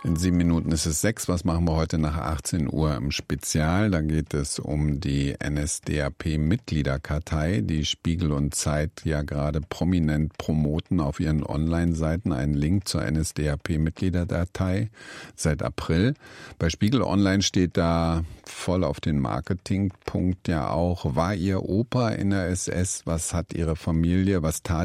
In 7 Minuten ist es 6. Was machen wir heute nach 18 Uhr im Spezial? Da geht es um die NSDAP-Mitgliederkartei, die Spiegel und Zeit ja gerade prominent promoten auf ihren Online-Seiten. Einen Link zur NSDAP-Mitgliederdatei seit April. Bei Spiegel Online steht da voll auf den Marketingpunkt ja auch: War Ihr Opa in der SS? Was tat Ihre Familie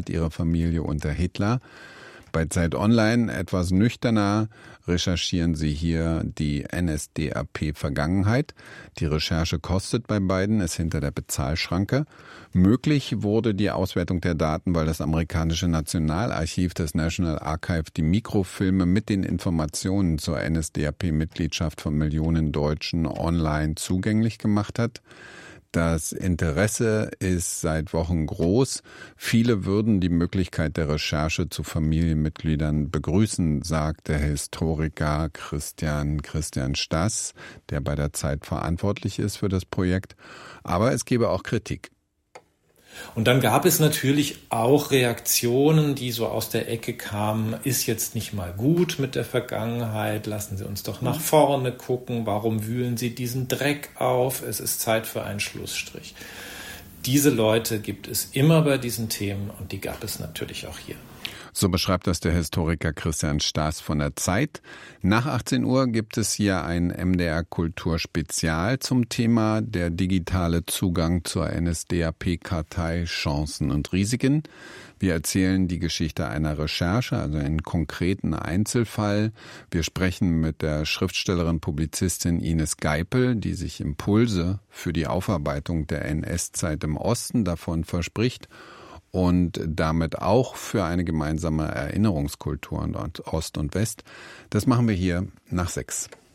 unter Hitler? Bei Zeit Online etwas nüchterner recherchieren Sie hier die NSDAP-Vergangenheit. Die Recherche kostet bei beiden, ist hinter der Bezahlschranke. Möglich wurde die Auswertung der Daten, weil das amerikanische Nationalarchiv, das National Archive, die Mikrofilme mit den Informationen zur NSDAP-Mitgliedschaft von Millionen Deutschen online zugänglich gemacht hat. Das Interesse ist seit Wochen groß. Viele würden die Möglichkeit der Recherche zu Familienmitgliedern begrüßen, sagt der Historiker Christian Stass, der bei der Zeit verantwortlich ist für das Projekt. Aber es gebe auch Kritik. Und dann gab es natürlich auch Reaktionen, die so aus der Ecke kamen: Ist jetzt nicht mal gut mit der Vergangenheit, lassen Sie uns doch nach vorne gucken, warum wühlen Sie diesen Dreck auf, es ist Zeit für einen Schlussstrich. Diese Leute gibt es immer bei diesen Themen und die gab es natürlich auch hier. So beschreibt das der Historiker Christian Staas von der Zeit. Nach 18 Uhr gibt es hier ein MDR Kultur Spezial zum Thema der digitale Zugang zur NSDAP-Kartei, Chancen und Risiken. Wir erzählen die Geschichte einer Recherche, also einen konkreten Einzelfall. Wir sprechen mit der Schriftstellerin, Publizistin Ines Geipel, die sich Impulse für die Aufarbeitung der NS-Zeit im Osten davon verspricht und damit auch für eine gemeinsame Erinnerungskultur in Ost und West. Das machen wir hier nach 6.